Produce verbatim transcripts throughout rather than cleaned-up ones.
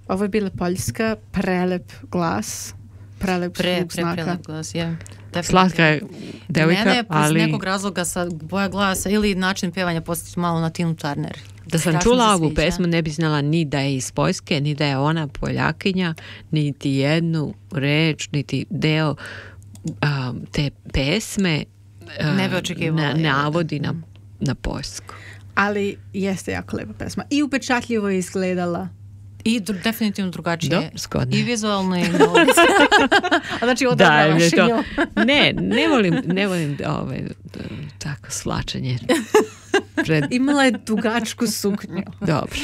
Ovo je bila Poljska, prelep glas, prelep Pre, zvuk pre, znaka. prelep glas, je. Slatka je devojka, Mene je ali... iz nekog razloga sa boja glasa ili način pevanja postići malo na Tinu Turner. Da sam Strašno čula se ovu sviđa. pesmu, ne bi znala ni da je iz Poljske, ni da je ona Poljakinja, niti jednu reč, niti deo um, te pesme um, Ne bi očekivala, na, je, navodi da. na, na poljsku. Ali jeste jako lepa pesma. I upečatljivo je izgledala. I dru- definitivno drugačije. Do, zgodno. I vizualno i melodijski. A znači Da, odabravaš je to, nju. ne, ne volim, ne volim ove, tako slačenje. Pred, Imala je dugačku suknju. dobro.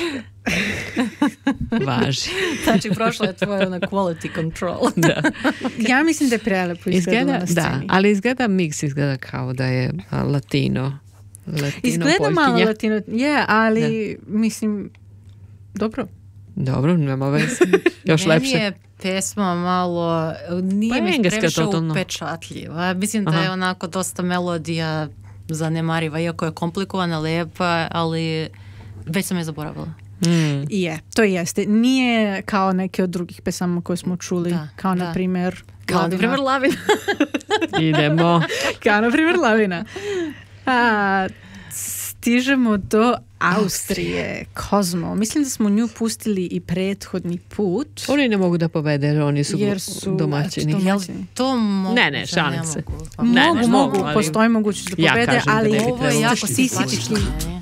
Važi. Znači prošla je tvoja na quality control. Da. Ja mislim da je prelepo izgledala Izgleda, na da, sceni. ali izgleda mix, izgleda kao da je a, latino. Latino Izgleda malo Poljkinja. latino, je, ali mislim, dobro. Dobro, nema veze. Još Meni lepše. je pesma malo, nije Pa mi engleska previše totalno. upečatljiva. Mislim da Aha. je onako dosta melodija zanemariva, iako je komplikovana, lepa, ali već sam je zaboravila. Mm. Je, to jeste. Nije kao neke od drugih pesama koje smo čuli, Da, kao da. na primjer Kao na primjer Lavina. Idemo. kao na primjer Lavina. A, stižemo do Austrije, Kozmo. Mislim da smo nju pustili i prethodni put. Oni ne mogu da pobede, jer oni su, Jer su, domaćini. eto, Jel domaćini. to moguće? Ne, ne, šalim Ne se. mogu. Pa Ne, mogu, ne, mogu, mogu, ali- postoji mogućnost da Ja pobede, kažem da ali ne bi Ovo je trebalo. jako statistički simpatično.